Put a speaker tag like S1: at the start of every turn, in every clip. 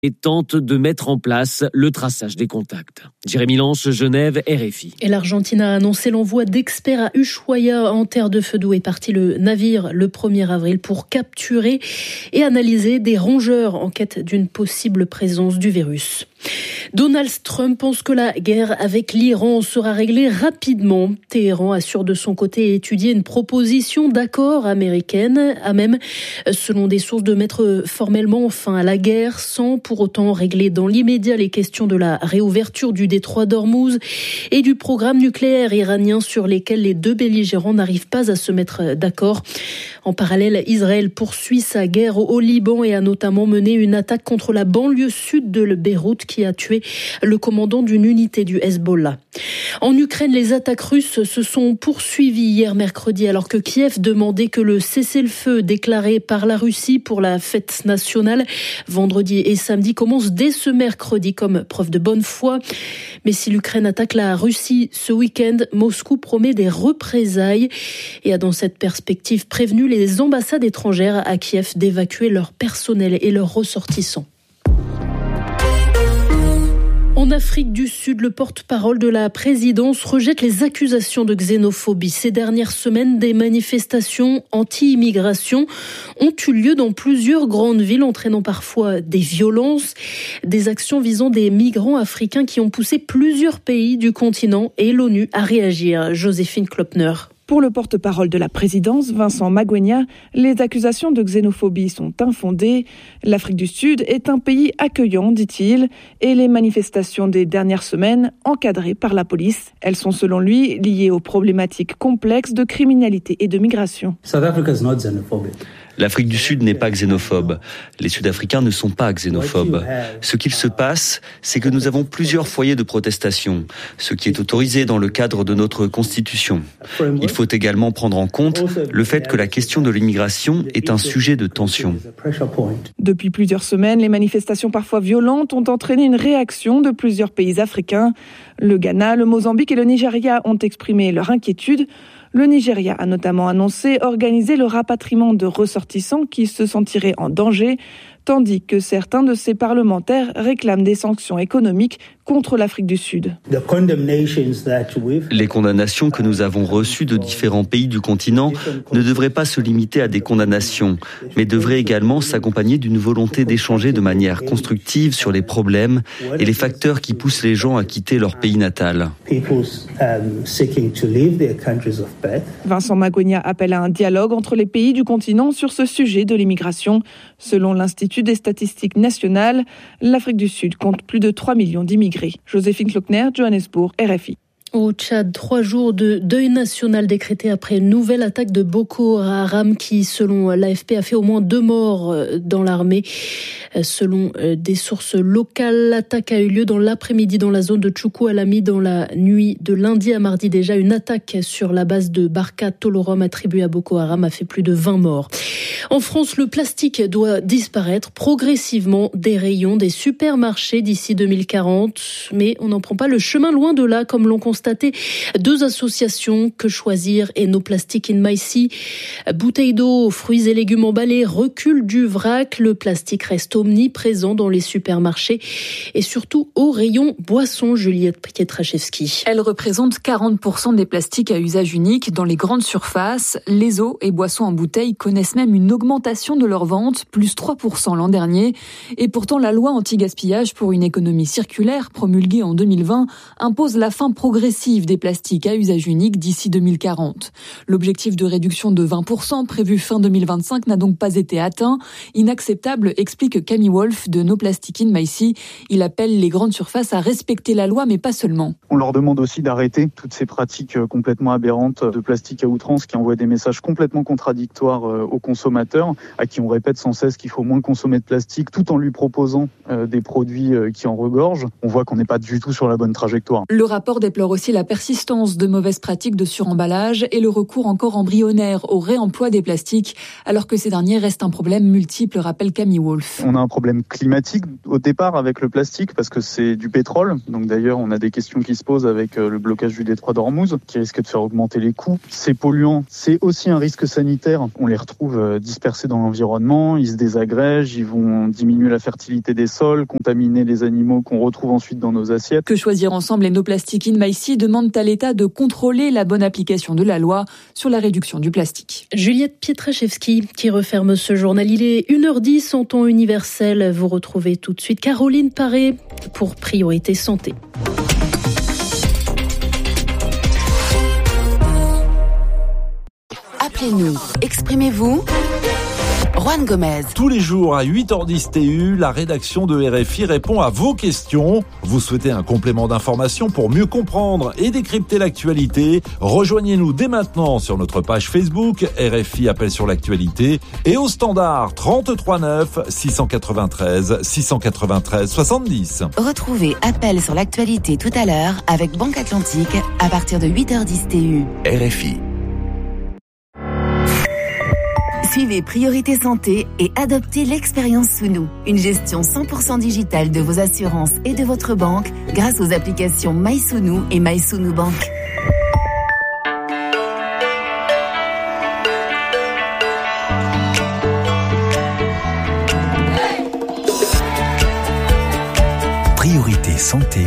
S1: et tente de mettre en place le traçage des contacts. Jérémy Lange, Genève, RFI.
S2: Et l'Argentine a annoncé l'envoi d'experts à Ushuaia en terre de feu d'où est parti le navire le 1er avril pour capturer et analyser des rongeurs en quête d'une possible présence du virus. Donald Trump pense que la guerre avec l'Iran sera réglée rapidement. Téhéran assure de son côté étudier une proposition d'accord américaine à même, selon des sources, de mettre formellement fin à la guerre sans pour autant régler dans l'immédiat les questions de la réouverture du détroit d'Ormuz et du programme nucléaire iranien sur lesquels les deux belligérants n'arrivent pas à se mettre d'accord. En parallèle, Israël poursuit sa guerre au Liban et a notamment mené une attaque contre la banlieue sud de Beyrouth qui a tué le commandant d'une unité du Hezbollah. En Ukraine, les attaques russes se sont poursuivies hier mercredi alors que Kiev demandait que le cessez-le-feu déclaré par la Russie pour la fête nationale vendredi et samedi commence dès ce mercredi comme preuve de bonne foi. Mais si l'Ukraine attaque la Russie ce week-end, Moscou promet des représailles et a dans cette perspective prévenu les ambassades étrangères à Kiev d'évacuer leur personnel et leurs ressortissants. En Afrique du Sud, le porte-parole de la présidence rejette les accusations de xénophobie. Ces dernières semaines, des manifestations anti-immigration ont eu lieu dans plusieurs grandes villes, entraînant parfois des violences, des actions visant des migrants africains qui ont poussé plusieurs pays du continent et l'ONU à réagir. Joséphine Klopner.
S3: Pour le porte-parole de la présidence, Vincent Magwenya, les accusations de xénophobie sont infondées. L'Afrique du Sud est un pays accueillant, dit-il, et les manifestations des dernières semaines, encadrées par la police, elles sont selon lui liées aux problématiques complexes de criminalité et de migration.
S4: L'Afrique du Sud n'est pas xénophobe. Les Sud-Africains ne sont pas xénophobes. Ce qu'il se passe, c'est que nous avons plusieurs foyers de protestation, ce qui est autorisé dans le cadre de notre Constitution. Il faut également prendre en compte le fait que la question de l'immigration est un sujet de tension.
S3: Depuis plusieurs semaines, les manifestations parfois violentes ont entraîné une réaction de plusieurs pays africains. Le Ghana, le Mozambique et le Nigeria ont exprimé leur inquiétude. Le Nigeria a notamment annoncé organiser le rapatriement de ressortissants qui se sentiraient en danger, tandis que certains de ses parlementaires réclament des sanctions économiques contre l'Afrique du Sud.
S4: Les condamnations que nous avons reçues de différents pays du continent ne devraient pas se limiter à des condamnations, mais devraient également s'accompagner d'une volonté d'échanger de manière constructive sur les problèmes et les facteurs qui poussent les gens à quitter leur pays natal.
S3: Vincent Magwenya appelle à un dialogue entre les pays du continent sur ce sujet de l'immigration. Selon l'Institut des statistiques nationales, l'Afrique du Sud compte plus de 3 millions d'immigrés. Joséphine Klopner, Johannesburg, RFI.
S2: Au Tchad, 3 jours de deuil national décrété après une nouvelle attaque de Boko Haram qui, selon l'AFP, a fait au moins 2 morts dans l'armée. Selon des sources locales, l'attaque a eu lieu dans l'après-midi dans la zone de Tchoukou Alami dans la nuit de lundi à mardi. Déjà, une attaque sur la base de Barka Tolorom attribuée à Boko Haram a fait plus de 20 morts. En France, le plastique doit disparaître progressivement des rayons des supermarchés d'ici 2040. Mais on n'en prend pas le chemin, loin de là, comme l'ont constaté 2 associations, Que Choisir et No Plastic in My Sea. Bouteilles d'eau, fruits et légumes emballés, recul du vrac. Le plastique reste omniprésent dans les supermarchés et surtout au rayon boissons, Juliette Pietraszewski.
S5: Elle représente 40% des plastiques à usage unique dans les grandes surfaces. Les eaux et boissons en bouteille connaissent même une augmentation de leur vente, plus 3% l'an dernier. Et pourtant, la loi anti-gaspillage pour une économie circulaire, promulguée en 2020, impose la fin progressive des plastiques à usage unique d'ici 2040. L'objectif de réduction de 20% prévu fin 2025 n'a donc pas été atteint. Inacceptable, explique Camille Wolf de No Plastic in My Sea. Il appelle les grandes surfaces à respecter la loi, mais pas seulement.
S6: On leur demande aussi d'arrêter toutes ces pratiques complètement aberrantes de plastique à outrance qui envoient des messages complètement contradictoires aux consommateurs, à qui on répète sans cesse qu'il faut moins consommer de plastique tout en lui proposant des produits qui en regorgent. On voit qu'on n'est pas du tout sur la bonne trajectoire.
S5: Le rapport déplore aussi la persistance de mauvaises pratiques de suremballage et le recours encore embryonnaire au réemploi des plastiques, alors que ces derniers restent un problème multiple, rappelle Camille Wolf.
S6: On a un problème climatique au départ avec le plastique parce que c'est du pétrole. Donc d'ailleurs, on a des questions qui se posent avec le blocage du détroit d'Ormuz qui risque de faire augmenter les coûts. C'est polluant, c'est aussi un risque sanitaire. On les retrouve dispersés dans l'environnement, ils se désagrègent, ils vont diminuer la fertilité des sols. sols, contaminer les animaux qu'on retrouve ensuite dans nos assiettes.
S5: Que choisir ensemble et No Plastic in My Sea demandent à l'État de contrôler la bonne application de la loi sur la réduction du plastique.
S2: Juliette Pietraszewski qui referme ce journal. Il est 1h10 en temps universel. Vous retrouvez tout de suite Caroline Paré pour Priorité Santé.
S7: Appelez-nous, exprimez-vous. Juan Gomez.
S8: Tous les jours à 8h10 TU, la rédaction de RFI répond à vos questions. Vous souhaitez un complément d'information pour mieux comprendre et décrypter l'actualité? Rejoignez-nous dès maintenant sur notre page Facebook RFI Appel sur l'actualité et au standard 33 9 693 693 70.
S7: Retrouvez Appel sur l'actualité tout à l'heure avec Banque Atlantique à partir de 8h10 TU.
S8: RFI.
S7: Suivez Priorité Santé et adoptez l'expérience sous nous. Une gestion 100% digitale de vos assurances et de votre banque grâce aux applications MySounou et MySounou Bank.
S9: Priorité Santé.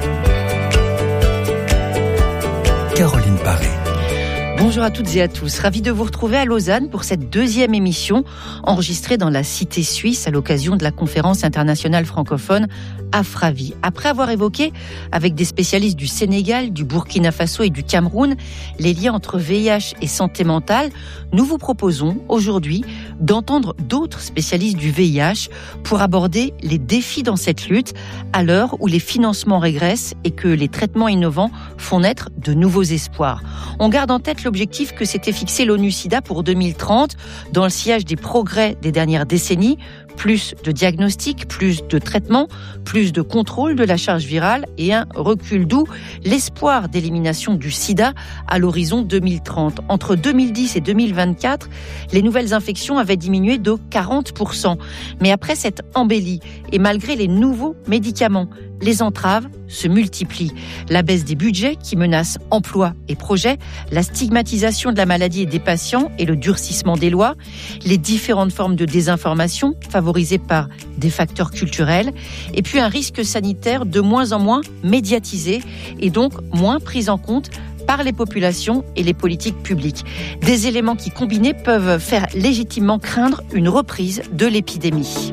S9: Caroline Paré.
S10: Bonjour à toutes et à tous, ravi de vous retrouver à Lausanne pour cette deuxième émission enregistrée dans la cité suisse à l'occasion de la conférence internationale francophone Afravi. Après avoir évoqué avec des spécialistes du Sénégal, du Burkina Faso et du Cameroun les liens entre VIH et santé mentale, nous vous proposons aujourd'hui d'entendre d'autres spécialistes du VIH pour aborder les défis dans cette lutte à l'heure où les financements régressent et que les traitements innovants font naître de nouveaux espoirs. On garde en tête l'objectif que s'était fixé l'ONU-SIDA pour 2030 dans le sillage des progrès des dernières décennies, plus de diagnostics, plus de traitements, plus de contrôle de la charge virale et un recul, d'où l'espoir d'élimination du sida à l'horizon 2030. Entre 2010 et 2024, les nouvelles infections avaient diminué de 40%. Mais après cette embellie et malgré les nouveaux médicaments, les entraves se multiplient. La baisse des budgets qui menacent emplois et projets, la stigmatisation de la maladie et des patients et le durcissement des lois, les différentes formes de désinformation favorisées par des facteurs culturels, et puis un risque sanitaire de moins en moins médiatisé et donc moins pris en compte par les populations et les politiques publiques. Des éléments qui, combinés, peuvent faire légitimement craindre une reprise de l'épidémie.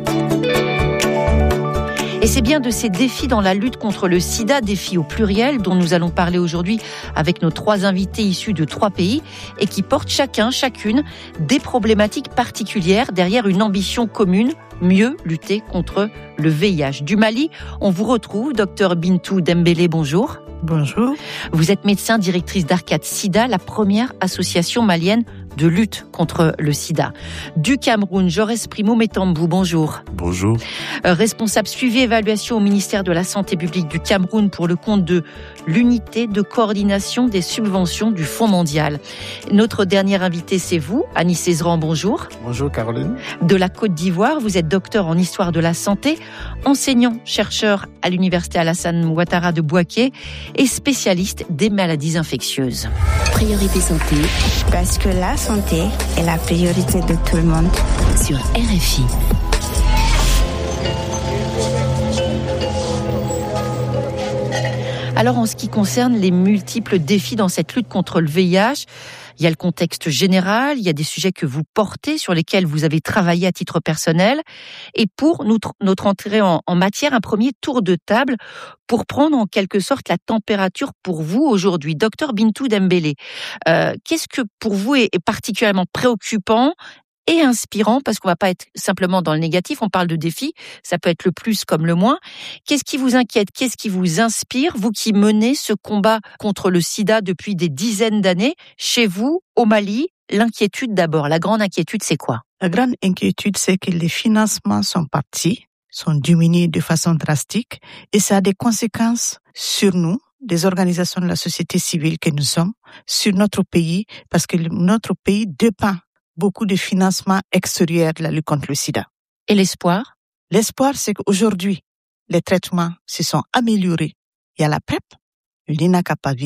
S10: Et c'est bien de ces défis dans la lutte contre le sida, défis au pluriel, dont nous allons parler aujourd'hui avec nos 3 invités issus de 3 pays et qui portent chacune des problématiques particulières derrière une ambition commune, mieux lutter contre le VIH. Du Mali, on vous retrouve, Dr Bintou Dembélé, bonjour.
S11: Bonjour.
S10: Vous êtes médecin directrice d'Arcade Sida, la première association malienne de lutte contre le sida. Du Cameroun, Jaurès Primo Métambou, bonjour.
S11: Bonjour.
S10: Responsable suivi évaluation au ministère de la Santé publique du Cameroun pour le compte de l'unité de coordination des subventions du Fonds mondial. Notre dernier invité, c'est vous, Annie Cézeran, bonjour.
S11: Bonjour Caroline.
S10: De la Côte d'Ivoire, vous êtes docteur en histoire de la santé, enseignant-chercheur à l'université Alassane Ouattara de Bouaké et spécialiste des maladies infectieuses.
S7: Priorité Santé.
S12: Parce que la santé est la priorité de tout le monde.
S7: Sur RFI.
S10: Alors, en ce qui concerne les multiples défis dans cette lutte contre le VIH, il y a le contexte général, il y a des sujets que vous portez, sur lesquels vous avez travaillé à titre personnel. Et pour notre entrée en matière, un premier tour de table pour prendre en quelque sorte la température pour vous aujourd'hui. Docteur Bintou Dembélé, qu'est-ce que pour vous est particulièrement préoccupant et inspirant, parce qu'on va pas être simplement dans le négatif, on parle de défis, ça peut être le plus comme le moins. Qu'est-ce qui vous inquiète, qu'est-ce qui vous inspire, vous qui menez ce combat contre le sida depuis des dizaines d'années, chez vous, au Mali? L'inquiétude d'abord, la grande inquiétude, c'est quoi?
S11: La grande inquiétude, c'est que les financements sont partis, sont diminués de façon drastique, et ça a des conséquences sur nous, des organisations de la société civile que nous sommes, sur notre pays, parce que notre pays dépend beaucoup de financements extérieurs de la lutte contre le sida.
S10: Et l'espoir?
S11: L'espoir, c'est qu'aujourd'hui, les traitements se sont améliorés. Il y a la PrEP, l'Inacapavir,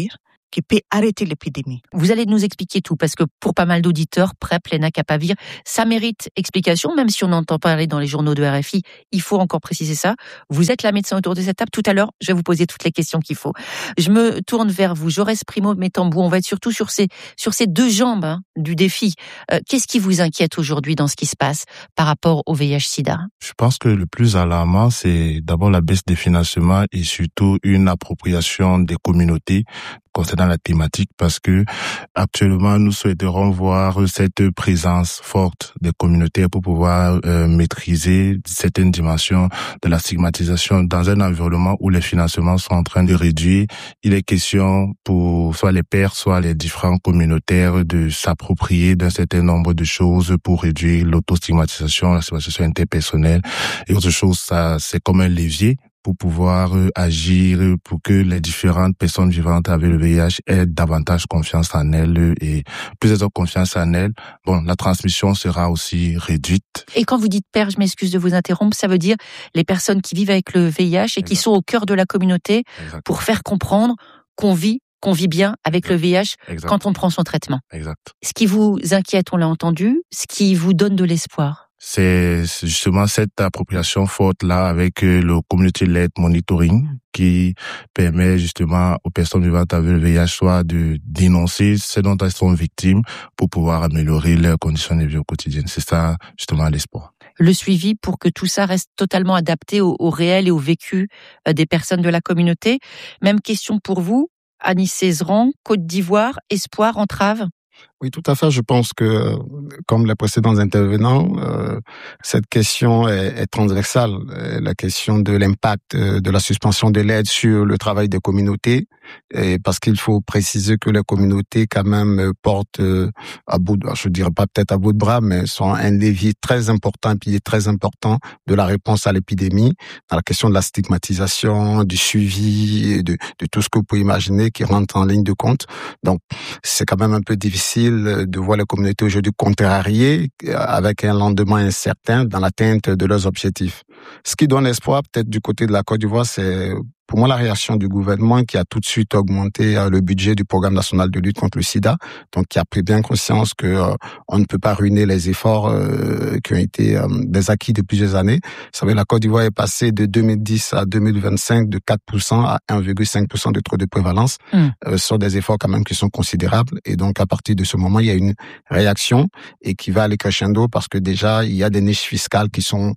S11: qui peut arrêter l'épidémie.
S10: Vous allez nous expliquer tout, parce que pour pas mal d'auditeurs, PrEP, Lenacapavir, ça mérite explication, même si on entend parler dans les journaux de RFI, il faut encore préciser ça. Vous êtes la médecin autour de cette table. Tout à l'heure, je vais vous poser toutes les questions qu'il faut. Je me tourne vers vous, Jaurès Primo Métambou. On va être surtout sur ces deux jambes du défi. Qu'est-ce qui vous inquiète aujourd'hui dans ce qui se passe par rapport au VIH/SIDA?
S13: Je pense que le plus alarmant, c'est d'abord la baisse des financements et surtout une appropriation des communautés concernant la thématique, parce que actuellement nous souhaiterons voir cette présence forte des communautés pour pouvoir maîtriser certaines dimensions de la stigmatisation dans un environnement où les financements sont en train de réduire. Il est question pour soit les pairs, soit les différents communautaires de s'approprier d'un certain nombre de choses pour réduire l'autostigmatisation, la stigmatisation interpersonnelle et autre chose. Ça, c'est comme un levier pour pouvoir agir, pour que les différentes personnes vivantes avec le VIH aient davantage confiance en elles, et plus elles ont confiance en elles, la transmission sera aussi réduite.
S10: Et quand vous dites père, je m'excuse de vous interrompre, ça veut dire les personnes qui vivent avec le VIH et qui sont au cœur de la communauté pour faire comprendre qu'on vit bien avec le VIH quand on prend son traitement.
S13: Exact.
S10: Ce qui vous inquiète, on l'a entendu, ce qui vous donne de l'espoir.
S13: C'est justement cette appropriation forte-là avec le Community-led monitoring qui permet justement aux personnes vivantes avec le VIH soit de dénoncer ce dont elles sont victimes pour pouvoir améliorer leurs conditions de vie au quotidien. C'est ça justement l'espoir.
S10: Le suivi pour que tout ça reste totalement adapté au réel et au vécu des personnes de la communauté. Même question pour vous, Annie Cézeran, Côte d'Ivoire, espoir, entrave?
S14: Oui, tout à fait. Je pense que, comme les précédents intervenants, cette question est transversale. La question de l'impact de la suspension de l'aide sur le travail des communautés, et parce qu'il faut préciser que les communautés, quand même, portent à bout de, je dirais pas peut-être à bout de bras, mais sont un levier très important, un pilier très important de la réponse à l'épidémie, dans la question de la stigmatisation, du suivi, et de tout ce que vous pouvez imaginer qui rentre en ligne de compte. Donc, c'est quand même un peu difficile de voir les communautés aujourd'hui contrariées avec un lendemain incertain dans l'atteinte de leurs objectifs. Ce qui donne espoir, peut-être du côté de la Côte d'Ivoire, c'est pour moi la réaction du gouvernement qui a tout de suite augmenté le budget du programme national de lutte contre le sida, donc qui a pris bien conscience que on ne peut pas ruiner les efforts qui ont été des acquis de plusieurs années. Vous savez, la Côte d'Ivoire est passée de 2010 à 2025 de 4% à 1,5% de taux de prévalence sur des efforts quand même qui sont considérables, et donc à partir de ce moment, il y a une réaction et qui va aller crescendo parce que déjà il y a des niches fiscales qui sont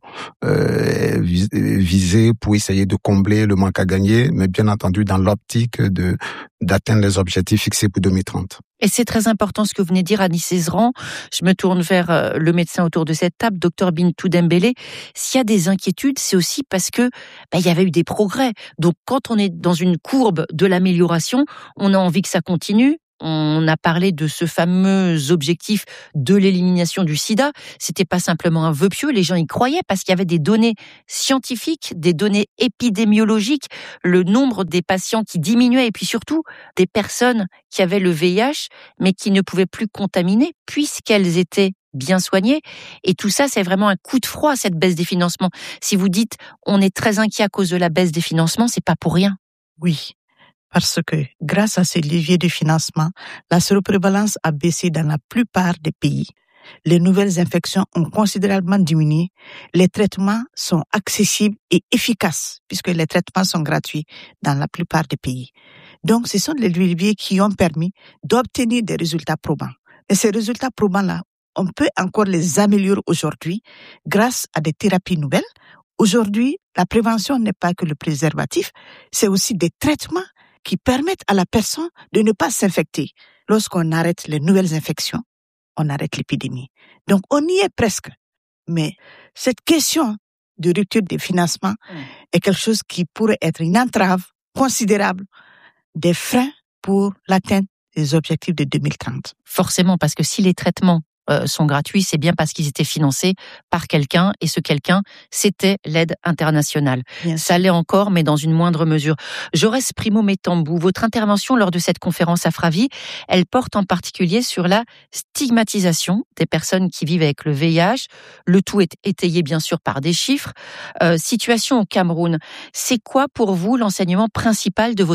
S14: visées pour essayer de combler le manque à gagner, mais bien entendu dans l'optique d'atteindre les objectifs fixés pour 2030.
S10: Et c'est très important ce que vous venez de dire, Annie Cézeran. Je me tourne vers le médecin autour de cette table, Dr Bintou Dembélé. S'il y a des inquiétudes, c'est aussi parce que il y avait eu des progrès. Donc quand on est dans une courbe de l'amélioration, on a envie que ça continue. On a parlé de ce fameux objectif de l'élimination du sida. C'était pas simplement un vœu pieux, les gens y croyaient parce qu'il y avait des données scientifiques, des données épidémiologiques, le nombre des patients qui diminuait et puis surtout des personnes qui avaient le VIH mais qui ne pouvaient plus contaminer puisqu'elles étaient bien soignées. Et tout ça, c'est vraiment un coup de froid, cette baisse des financements. Si vous dites on est très inquiet à cause de la baisse des financements, c'est pas pour rien.
S11: Oui. Parce que, grâce à ces leviers de financement, la séroprévalence a baissé dans la plupart des pays. Les nouvelles infections ont considérablement diminué. Les traitements sont accessibles et efficaces, puisque les traitements sont gratuits dans la plupart des pays. Donc, ce sont les leviers qui ont permis d'obtenir des résultats probants. Et ces résultats probants-là, on peut encore les améliorer aujourd'hui grâce à des thérapies nouvelles. Aujourd'hui, la prévention n'est pas que le préservatif, c'est aussi des traitements qui permettent à la personne de ne pas s'infecter. Lorsqu'on arrête les nouvelles infections, on arrête l'épidémie. Donc, on y est presque. Mais cette question de rupture des financements est quelque chose qui pourrait être une entrave considérable des freins pour l'atteinte des objectifs de 2030.
S10: Forcément, parce que si les traitements sont gratuits, c'est bien parce qu'ils étaient financés par quelqu'un, et ce quelqu'un, c'était l'aide internationale. Ça l'est encore, mais dans une moindre mesure. Jaurès Primo Métambou, votre intervention lors de cette conférence Afravi, elle porte en particulier sur la stigmatisation des personnes qui vivent avec le VIH. Le tout est étayé bien sûr par des chiffres. Situation au Cameroun, c'est quoi pour vous l'enseignement principal de votre étude ?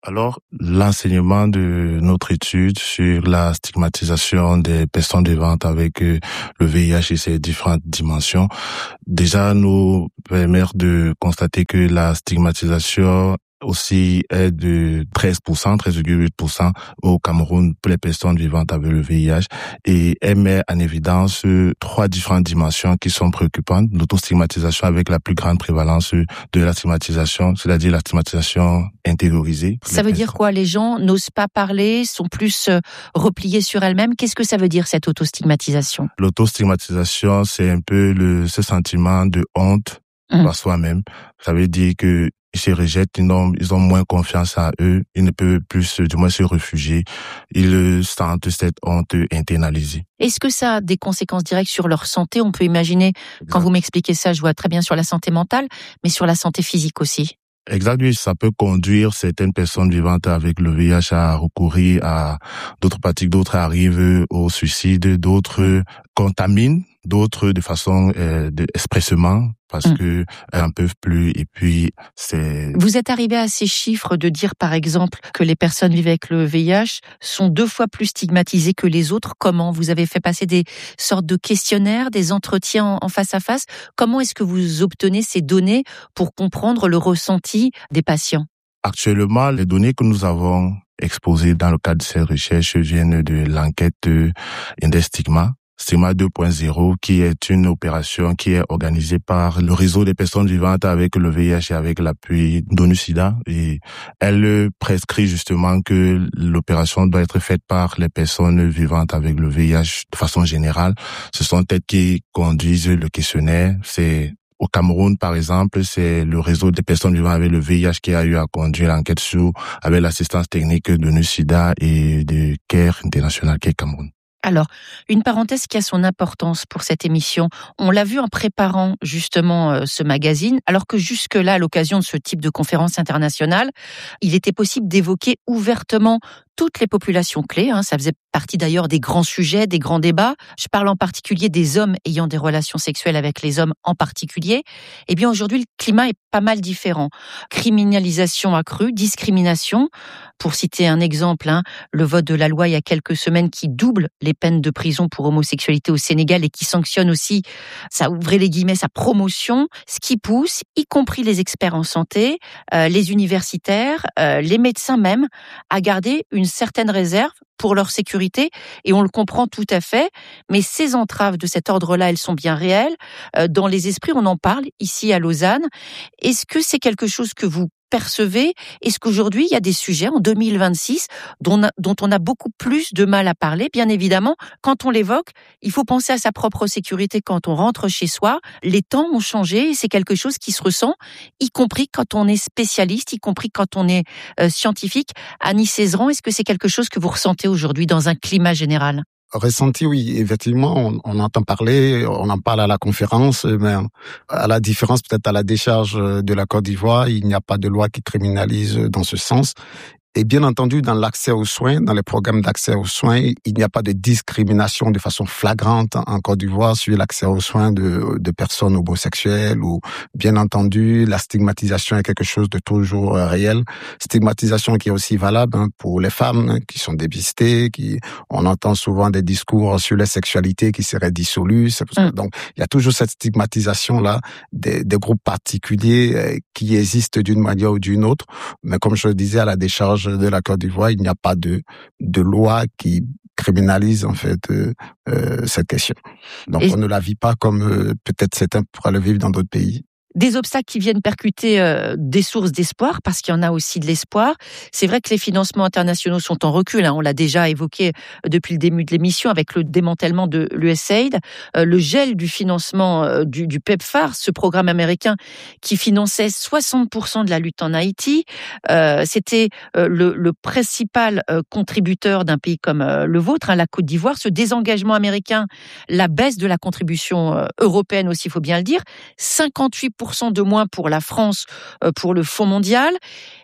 S13: Alors, l'enseignement de notre étude sur la stigmatisation des personnes vivantes avec le VIH et ses différentes dimensions, déjà nous permet de constater que la stigmatisation aussi est de 13,8% au Cameroun pour les personnes vivantes avec le VIH, et elle met en évidence 3 différentes dimensions qui sont préoccupantes. L'autostigmatisation avec la plus grande prévalence de la stigmatisation, c'est-à-dire la stigmatisation intériorisée.
S10: Ça veut dire quoi? Les gens n'osent pas parler, sont plus repliés sur elles-mêmes. Qu'est-ce que ça veut dire, cette autostigmatisation?
S13: L'autostigmatisation, c'est un peu ce sentiment de honte par soi-même. Ça veut dire que ils se rejettent, ils ont moins confiance en eux, ils ne peuvent plus, du moins, se réfugier. Ils sentent cette honte internalisée.
S10: Est-ce que ça a des conséquences directes sur leur santé? On peut imaginer, quand vous m'expliquez ça, je vois très bien sur la santé mentale, mais sur la santé physique aussi.
S13: Exactement, ça peut conduire certaines personnes vivantes avec le VIH à recourir à d'autres pratiques, d'autres arrivent au suicide, d'autres contaminent, d'autres de façon expressément parce que elles n'en peuvent plus, et puis c'est...
S10: Vous êtes arrivé à ces chiffres de dire par exemple que les personnes vivant avec le VIH sont 2 fois plus stigmatisées que les autres. Comment? Vous avez fait passer des sortes de questionnaires, des entretiens en face à face? Comment est-ce que vous obtenez ces données pour comprendre le ressenti des patients?
S13: Actuellement, les données que nous avons exposées dans le cadre de ces recherches viennent de l'enquête Index Stigma 2.0, qui est une opération qui est organisée par le réseau des personnes vivantes avec le VIH et avec l'appui d'ONU-SIDA. Et elle prescrit justement que l'opération doit être faite par les personnes vivantes avec le VIH de façon générale. Ce sont elles qui conduisent le questionnaire. Au Cameroun, par exemple, c'est le réseau des personnes vivant avec le VIH qui a eu à conduire l'enquête avec l'assistance technique de NUSIDA et de CARE International CARE Cameroun.
S10: Alors, une parenthèse qui a son importance pour cette émission. On l'a vu en préparant justement ce magazine, alors que jusque-là, à l'occasion de ce type de conférence internationale, il était possible d'évoquer ouvertement toutes les populations clés. Ça faisait partie d'ailleurs des grands sujets, des grands débats. Je parle en particulier des hommes ayant des relations sexuelles avec les hommes en particulier. Eh bien, aujourd'hui, le climat est pas mal différent. Criminalisation accrue, discrimination. Pour citer un exemple, le vote de la loi il y a quelques semaines qui double les peines de prison pour homosexualité au Sénégal et qui sanctionne aussi, ça ouvrait les guillemets, sa promotion, ce qui pousse, y compris les experts en santé, les universitaires, les médecins même, à garder une certaine réserve pour leur sécurité, et on le comprend tout à fait, mais ces entraves de cet ordre-là, elles sont bien réelles. Dans les esprits, on en parle ici à Lausanne. Est-ce que c'est quelque chose que vous percevez? Est-ce qu'aujourd'hui, il y a des sujets en 2026 dont on a beaucoup plus de mal à parler? Bien évidemment, quand on l'évoque, il faut penser à sa propre sécurité quand on rentre chez soi. Les temps ont changé et c'est quelque chose qui se ressent, y compris quand on est spécialiste, y compris quand on est scientifique. Annie Cézeran, est-ce que c'est quelque chose que vous ressentez aujourd'hui dans un climat général?
S14: Ressenti, oui, effectivement, on entend parler, on en parle à la conférence, mais à la différence peut-être à la décharge de la Côte d'Ivoire, il n'y a pas de loi qui criminalise dans ce sens. Et bien entendu, dans l'accès aux soins, dans les programmes d'accès aux soins, il n'y a pas de discrimination de façon flagrante en Côte d'Ivoire sur l'accès aux soins de personnes homosexuelles, ou bien entendu, la stigmatisation est quelque chose de toujours réel. Stigmatisation qui est aussi valable pour les femmes qui sont dépistées, on entend souvent des discours sur les sexualités qui seraient dissolues. Donc, il y a toujours cette stigmatisation-là des groupes particuliers qui existent d'une manière ou d'une autre. Mais comme je le disais, à la décharge de la Côte d'Ivoire, il n'y a pas de loi qui criminalise en fait cette question. Donc on ne la vit pas comme peut-être certains pourraient le vivre dans d'autres pays.
S10: Des obstacles qui viennent percuter des sources d'espoir, parce qu'il y en a aussi de l'espoir. C'est vrai que les financements internationaux sont en recul. On l'a déjà évoqué depuis le début de l'émission avec le démantèlement de l'USAID, le gel du financement du PEPFAR, ce programme américain qui finançait 60% de la lutte en Haïti. C'était le principal contributeur d'un pays comme le vôtre, la Côte d'Ivoire. Ce désengagement américain, la baisse de la contribution européenne aussi, il faut bien le dire, 58% de moins pour la France, pour le Fonds mondial.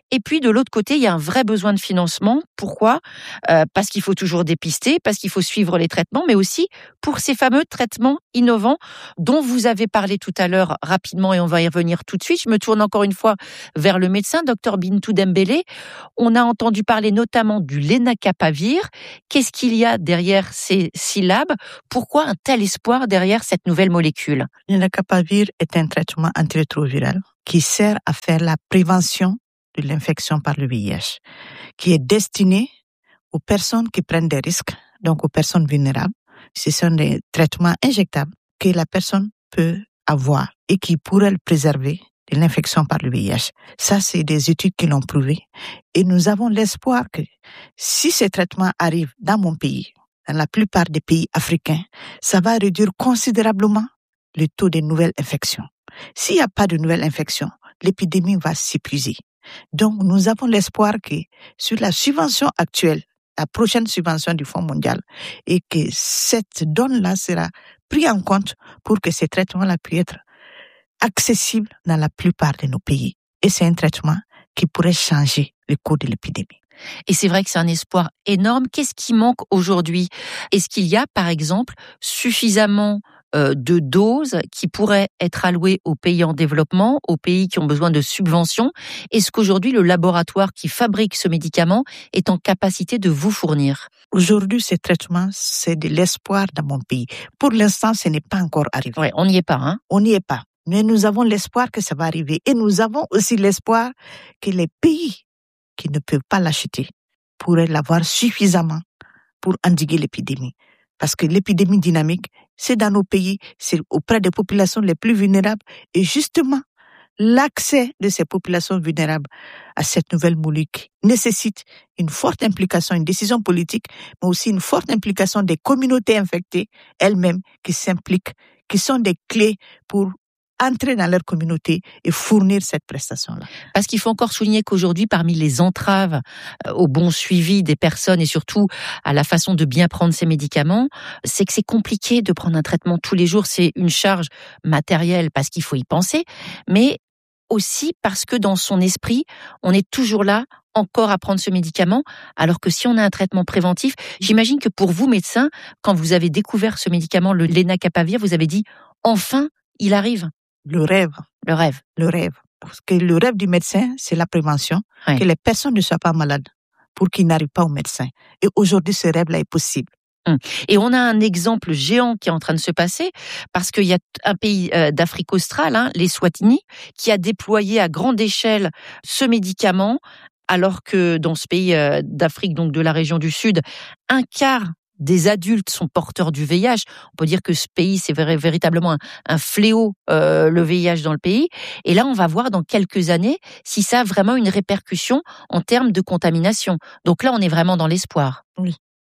S10: Et puis de l'autre côté, il y a un vrai besoin de financement. Pourquoi ? Parce qu'il faut toujours dépister, parce qu'il faut suivre les traitements, mais aussi pour ces fameux traitements innovants dont vous avez parlé tout à l'heure rapidement, et on va y revenir tout de suite. Je me tourne encore une fois vers le médecin, Dr Bintou Dembélé. On a entendu parler notamment du lenacapavir. Qu'est-ce qu'il y a derrière ces syllabes ? Pourquoi un tel espoir derrière cette nouvelle molécule ?
S11: Le lenacapavir est un traitement antirétroviral qui sert à faire la prévention de l'infection par le VIH, qui est destiné aux personnes qui prennent des risques, donc aux personnes vulnérables. Ce sont des traitements injectables que la personne peut avoir et qui pourraient le préserver de l'infection par le VIH. Ça, c'est des études qui l'ont prouvé. Et nous avons l'espoir que si ces traitements arrivent dans mon pays, dans la plupart des pays africains, ça va réduire considérablement le taux de nouvelles infections. S'il n'y a pas de nouvelles infections, l'épidémie va s'épuiser. Donc, nous avons l'espoir que sur la subvention actuelle, la prochaine subvention du Fonds mondial, et que cette donne-là sera prise en compte pour que ces traitements-là puissent être accessibles dans la plupart de nos pays. Et c'est un traitement qui pourrait changer le cours de l'épidémie.
S10: Et c'est vrai que c'est un espoir énorme. Qu'est-ce qui manque aujourd'hui ? Est-ce qu'il y a, par exemple, suffisamment de doses qui pourraient être allouées aux pays en développement, aux pays qui ont besoin de subventions ? Est-ce qu'aujourd'hui, le laboratoire qui fabrique ce médicament est en capacité de vous fournir ?
S11: Aujourd'hui, ce traitement, c'est de l'espoir dans mon pays. Pour l'instant, ce n'est pas encore arrivé.
S10: Ouais, on n'y est pas, hein ?
S11: On n'y est pas. Mais nous avons l'espoir que ça va arriver. Et nous avons aussi l'espoir que les pays qui ne peuvent pas l'acheter pourraient l'avoir suffisamment pour endiguer l'épidémie. Parce que l'épidémie dynamique, c'est dans nos pays, c'est auprès des populations les plus vulnérables. Et justement, l'accès de ces populations vulnérables à cette nouvelle molécule nécessite une forte implication, une décision politique, mais aussi une forte implication des communautés infectées elles-mêmes qui s'impliquent, qui sont des clés pour entrer dans leur communauté et fournir cette prestation-là.
S10: Parce qu'il faut encore souligner qu'aujourd'hui, parmi les entraves au bon suivi des personnes et surtout à la façon de bien prendre ces médicaments, c'est que c'est compliqué de prendre un traitement tous les jours. C'est une charge matérielle parce qu'il faut y penser, mais aussi parce que dans son esprit, on est toujours là encore à prendre ce médicament, alors que si on a un traitement préventif, j'imagine que pour vous, médecin, quand vous avez découvert ce médicament, le lenacapavir, vous avez dit « enfin, il arrive ».
S11: Le rêve.
S10: Le rêve.
S11: Le rêve. Parce que le rêve du médecin, c'est la prévention, que les personnes ne soient pas malades pour qu'ils n'arrivent pas au médecin. Et aujourd'hui, ce rêve-là est possible.
S10: Et on a un exemple géant qui est en train de se passer, parce qu'il y a un pays d'Afrique australe, les Swatini, qui a déployé à grande échelle ce médicament, alors que dans ce pays d'Afrique, donc de la région du Sud, un quart des adultes sont porteurs du VIH. On peut dire que ce pays, c'est véritablement un fléau, le VIH dans le pays. Et là, on va voir dans quelques années si ça a vraiment une répercussion en termes de contamination. Donc là, on est vraiment dans l'espoir.
S11: Oui.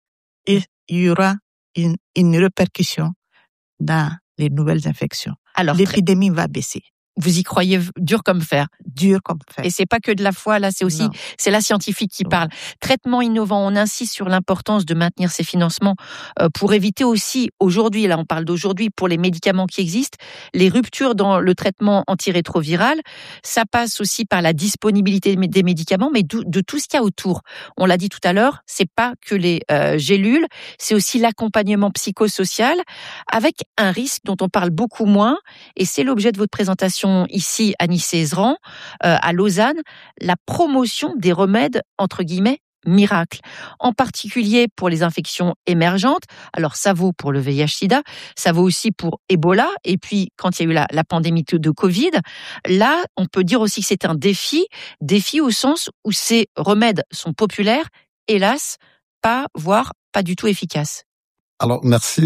S11: Et il y aura une répercussion dans les nouvelles infections. Alors, l'épidémie va baisser.
S10: Vous y croyez dur comme fer.
S11: Dur comme fer.
S10: Et c'est pas que de la foi, là, c'est aussi, c'est la scientifique qui parle. Traitement innovant, on insiste sur l'importance de maintenir ces financements pour éviter aussi, aujourd'hui, là on parle d'aujourd'hui, pour les médicaments qui existent, les ruptures dans le traitement antirétroviral. Ça passe aussi par la disponibilité des médicaments, mais de tout ce qu'il y a autour. On l'a dit tout à l'heure, c'est pas que les gélules, c'est aussi l'accompagnement psychosocial, avec un risque dont on parle beaucoup moins, et c'est l'objet de votre présentation ici à Nice-Ezran, à Lausanne, la promotion des remèdes, entre guillemets, miracles. En particulier pour les infections émergentes. Alors, ça vaut pour le VIH-Sida, ça vaut aussi pour Ebola. Et puis, quand il y a eu la pandémie de Covid, là, on peut dire aussi que c'est un défi au sens où ces remèdes sont populaires, hélas, voire pas du tout efficaces.
S14: Alors, merci.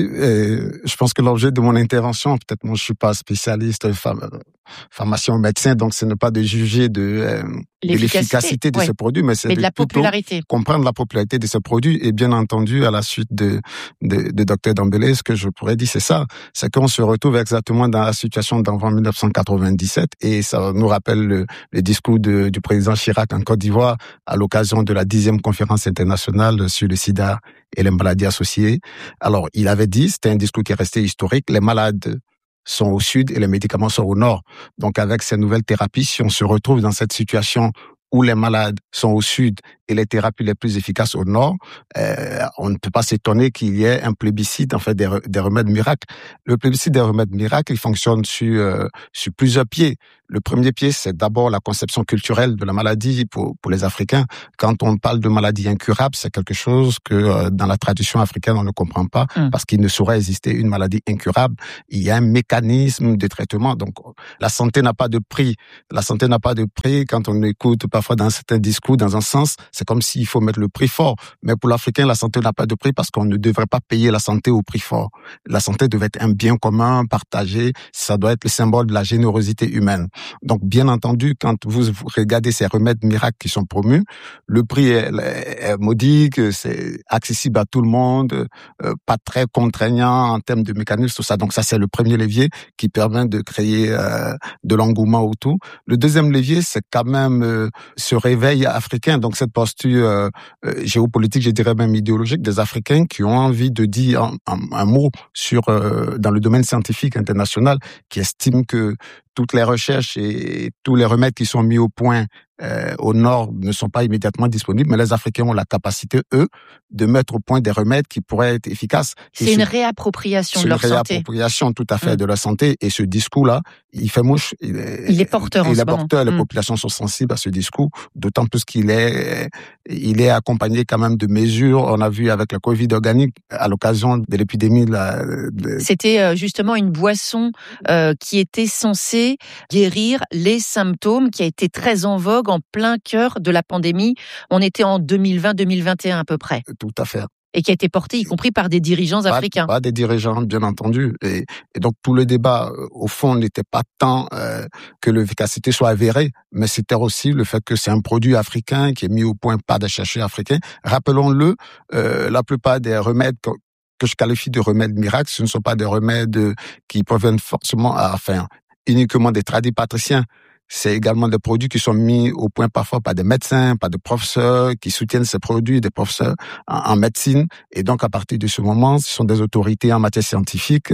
S14: Je pense que l'objet de mon intervention, peut-être moi je suis pas spécialiste, pharmacien médecin, donc ce n'est pas de juger de l'efficacité de ce produit, mais c'est
S10: de la popularité.
S14: Comprendre la popularité de ce produit. Et bien entendu, à la suite de Dr Dembélé, ce que je pourrais dire, c'est ça. C'est qu'on se retrouve exactement dans la situation d'avant 1997, et ça nous rappelle le discours du président Chirac en Côte d'Ivoire à l'occasion de la 10e conférence internationale sur le sida et les maladies associées. Alors, il avait dit, c'était un discours qui est resté historique, les malades sont au sud et les médicaments sont au nord. Donc, avec ces nouvelles thérapies, si on se retrouve dans cette situation où les malades sont au sud et les thérapies les plus efficaces au nord, on ne peut pas s'étonner qu'il y ait un plébiscite en fait des remèdes miracles. Le plébiscite des remèdes miracles, il fonctionne sur plusieurs pieds. Le premier pied, c'est d'abord la conception culturelle de la maladie pour les Africains. Quand on parle de maladie incurable, c'est quelque chose que dans la tradition africaine, on ne comprend pas parce qu'il ne saurait exister une maladie incurable. Il y a un mécanisme de traitement. Donc, la santé n'a pas de prix. La santé n'a pas de prix. Quand on écoute parfois dans certains discours, dans un sens, c'est comme s'il faut mettre le prix fort. Mais pour l'Africain, la santé n'a pas de prix parce qu'on ne devrait pas payer la santé au prix fort. La santé devait être un bien commun, partagé. Ça doit être le symbole de la générosité humaine. Donc, bien entendu, quand vous regardez ces remèdes miracles qui sont promus, le prix est modique, c'est accessible à tout le monde, pas très contraignant en termes de mécanismes, tout ça. Donc, ça, c'est le premier levier qui permet de créer de l'engouement autour. Le deuxième levier, c'est quand même ce réveil africain. Donc, cette posture géopolitique, je dirais même idéologique des Africains qui ont envie de dire un mot sur dans le domaine scientifique international, qui estiment que toutes les recherches et tous les remèdes qui sont mis au point au nord ne sont pas immédiatement disponibles, mais les Africains ont la capacité, eux, de mettre au point des remèdes qui pourraient être efficaces.
S10: C'est une réappropriation de leur santé. C'est une
S14: réappropriation tout à fait de la santé. Et ce discours-là, il fait mouche. Il est porteur en ce moment. Il est porteur, les populations sont sensibles à ce discours, d'autant plus qu'il est accompagné quand même de mesures. On a vu avec la Covid organique, à l'occasion de l'épidémie
S10: C'était justement une boisson qui était censée guérir les symptômes, qui a été très en vogue en plein cœur de la pandémie. On était en 2020-2021 à peu près.
S14: Tout à fait.
S10: Et qui a été porté, y compris par des dirigeants africains.
S14: Pas des dirigeants, bien entendu. Et donc, tout le débat, au fond, n'était pas tant que l'efficacité soit avérée, mais c'était aussi le fait que c'est un produit africain qui est mis au point par des chercheurs africains. Rappelons-le, la plupart des remèdes que je qualifie de remèdes miracles, ce ne sont pas des remèdes qui proviennent forcément, uniquement des tradipatriciens. C'est également des produits qui sont mis au point parfois par des médecins, par des professeurs qui soutiennent ces produits, des professeurs en médecine. Et donc, à partir de ce moment, ce sont des autorités en matière scientifique.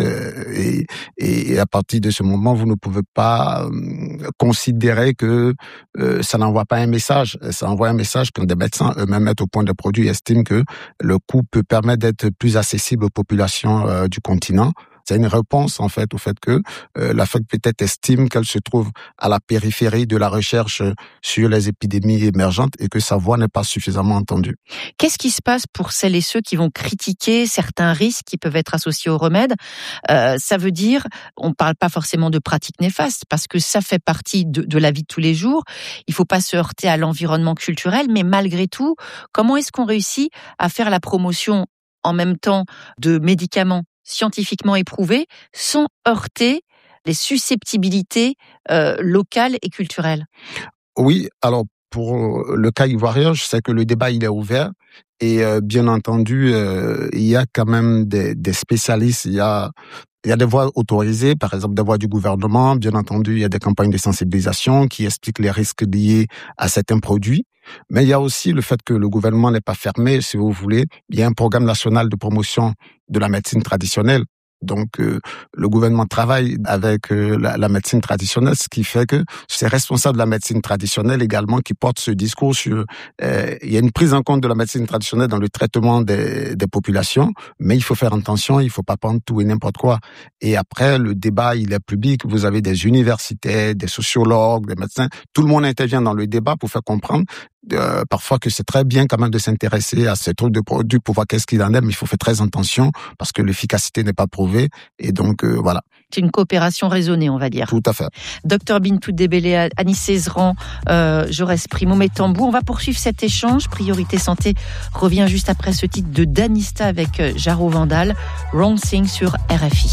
S14: Et à partir de ce moment, vous ne pouvez pas considérer que ça n'envoie pas un message. Ça envoie un message quand des médecins eux-mêmes mettent au point des produits et estiment que le coût peut permettre d'être plus accessible aux populations du continent. C'est une réponse, en fait, au fait que l'Afrique peut-être estime qu'elle se trouve à la périphérie de la recherche sur les épidémies émergentes et que sa voix n'est pas suffisamment entendue.
S10: Qu'est-ce qui se passe pour celles et ceux qui vont critiquer certains risques qui peuvent être associés aux remèdes? Ça veut dire, on ne parle pas forcément de pratiques néfastes parce que ça fait partie de la vie de tous les jours. Il ne faut pas se heurter à l'environnement culturel, mais malgré tout, comment est-ce qu'on réussit à faire la promotion en même temps de médicaments scientifiquement éprouvés, sans heurter les susceptibilités locales et culturelles?
S14: Oui, alors pour le cas ivoirien, je sais que le débat il est ouvert et bien entendu il y a quand même des spécialistes, il y a des voix autorisées, par exemple des voix du gouvernement, bien entendu il y a des campagnes de sensibilisation qui expliquent les risques liés à certains produits. Mais il y a aussi le fait que le gouvernement n'est pas fermé, si vous voulez. Il y a un programme national de promotion de la médecine traditionnelle. Donc, le gouvernement travaille avec la médecine traditionnelle, ce qui fait que c'est responsable de la médecine traditionnelle également qui porte ce discours sur... il y a une prise en compte de la médecine traditionnelle dans le traitement des populations, mais il faut faire attention, il ne faut pas prendre tout et n'importe quoi. Et après, le débat, il est public. Vous avez des universités, des sociologues, des médecins. Tout le monde intervient dans le débat pour faire comprendre parfois que c'est très bien quand même de s'intéresser à ces trucs de produits pour voir qu'est-ce qu'il en est, mais il faut faire très attention parce que l'efficacité n'est pas prouvée. Et donc, voilà.
S10: C'est une coopération raisonnée, on va dire.
S14: Tout à fait.
S10: Docteur Bintou Débélé, Anis Cézran, Jaurès Primo Métambou. On va poursuivre cet échange. Priorité Santé revient juste après ce titre de Danista avec Jaro Vandal, Wrong Thing sur RFI.